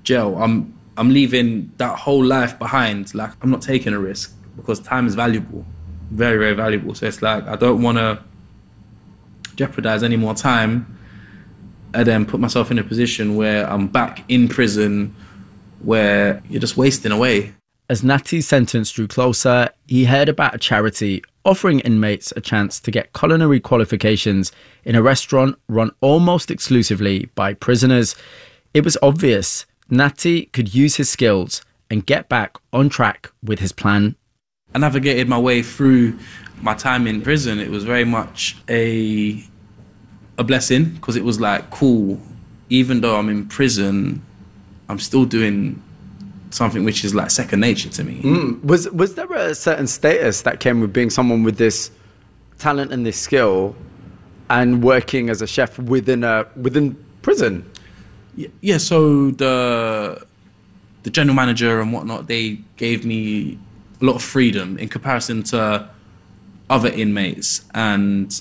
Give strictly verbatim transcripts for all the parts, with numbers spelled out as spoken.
jail, I'm I'm leaving that whole life behind. Like, I'm not taking a risk because time is valuable, very, very valuable. So it's like, I don't want to jeopardize any more time and then put myself in a position where I'm back in prison where you're just wasting away. As Natty's sentence drew closer, he heard about a charity offering inmates a chance to get culinary qualifications in a restaurant run almost exclusively by prisoners. It was obvious Natty could use his skills and get back on track with his plan. I navigated my way through my time in prison. It was very much a a blessing because it was like, cool, even though I'm in prison, I'm still doing something which is like second nature to me. Mm. Was was there a certain status that came with being someone with this talent and this skill and working as a chef within a within prison? Yeah, so the the general manager and whatnot, they gave me a lot of freedom in comparison to other inmates, and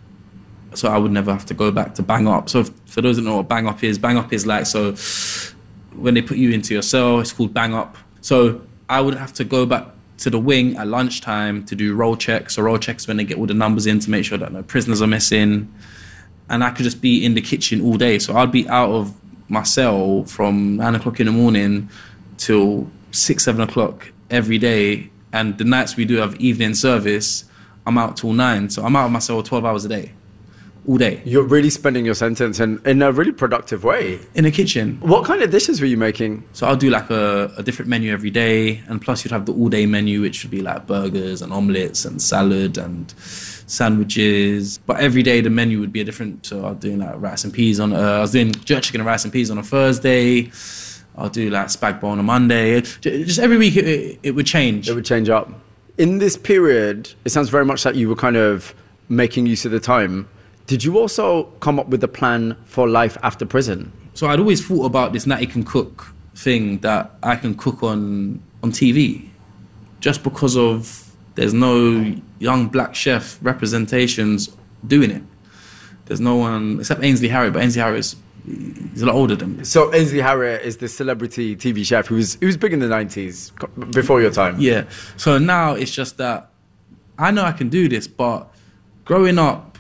so I would never have to go back to bang up. So if, for those that know what bang up is, bang up is like, so when they put you into your cell, it's called bang up. So I would have to go back to the wing at lunchtime to do roll checks. So roll checks when they get all the numbers in to make sure that no prisoners are missing. And I could just be in the kitchen all day. So I'd be out of my cell from nine o'clock in the morning till six, seven o'clock every day. And the nights we do have evening service, I'm out till nine. So I'm out of my cell twelve hours a day, all day. You're really spending your sentence in, in a really productive way. In the kitchen. What kind of dishes were you making? So I'll do like a, a different menu every day. And plus you'd have the all day menu, which would be like burgers and omelets and salad and sandwiches. But every day the menu would be a different. So I was doing like rice and peas on, uh, I was doing jerk chicken and rice and peas on a Thursday. I'll do like spag bowl on a Monday. Just every week it, it, it would change. It would change up. In this period, it sounds very much like you were kind of making use of the time. Did you also come up with a plan for life after prison? So I'd always thought about this Natty Can Cook thing, that I can cook on, on T V. Just because of there's no young black chef representations doing it. There's no one, except Ainsley Harriott, but Ainsley Harriott's he's a lot older than me. So Ainsley Harriott is the celebrity T V chef who was, who was big in the nineties, before your time. Yeah. So now it's just that I know I can do this, but growing up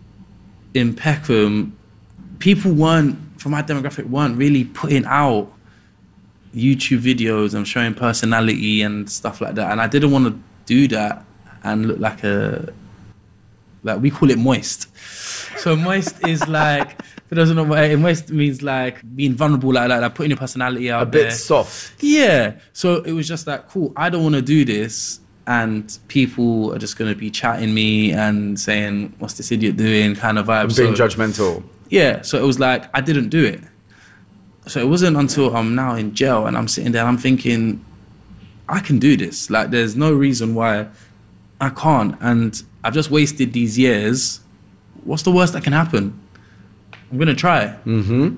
in Peckham, people weren't, from my demographic, weren't really putting out YouTube videos and showing personality and stuff like that. And I didn't want to do that and look like a, like we call it moist. So moist is like, for those who don't know what moist means, like being vulnerable, like that, like putting your personality out a bit there. soft. Yeah. So it was just like, cool, I don't want to do this. And people are just going to be chatting me and saying, what's this idiot doing, kind of vibe. Being so, judgmental. Yeah. So it was like, I didn't do it. So it wasn't until I'm now in jail and I'm sitting there and I'm thinking, I can do this. Like, there's no reason why I can't. And I've just wasted these years. What's the worst that can happen? I'm going to try. Mm-hmm.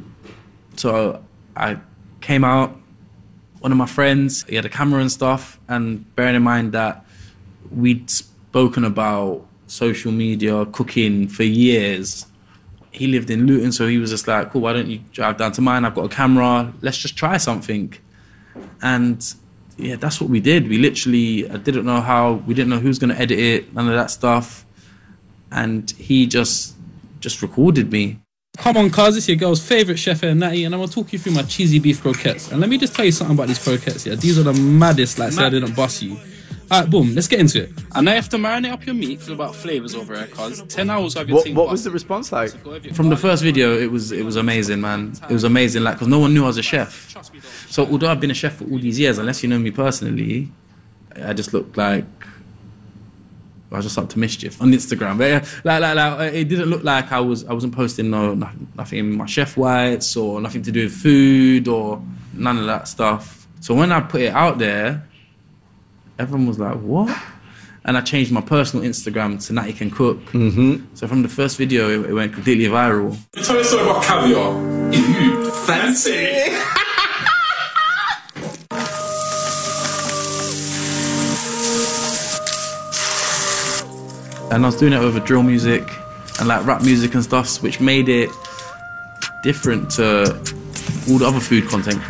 So I came out. One of my friends, he had a camera and stuff. And bearing in mind that we'd spoken about social media, cooking for years. He lived in Luton, so he was just like, cool, why don't you drive down to mine? I've got a camera. Let's just try something. And yeah, that's what we did. We literally, I didn't know how, we didn't know who was going to edit it, none of that stuff. And he just, just recorded me. Come on, cuz, it's your girl's favourite chef here, Natty, and I'm going to talk you through my cheesy beef croquettes. And let me just tell you something about these croquettes, yeah. These are the maddest, like, say I didn't bust you. Alright, boom, let's get into it. And now you have to marinate up your meat for about flavours over here, cuz. ten hours of your What, thing what bust. was the response like? From the first video, it was it was amazing, man. It was amazing, like, because no one knew I was a chef. So although I've been a chef for all these years, unless you know me personally, I just looked like I was just up to mischief on Instagram. But yeah, like, like, like, it didn't look like I was I wasn't posting no nothing, nothing in my chef whites or nothing to do with food or none of that stuff. So when I put it out there, everyone was like, what? And I changed my personal Instagram to Natty Can Cook. Mm-hmm. So from the first video, it, it went completely viral. Tell me a story about caviar. You fancy? And I was doing it over drill music and like rap music and stuff, which made it different to all the other food content creators.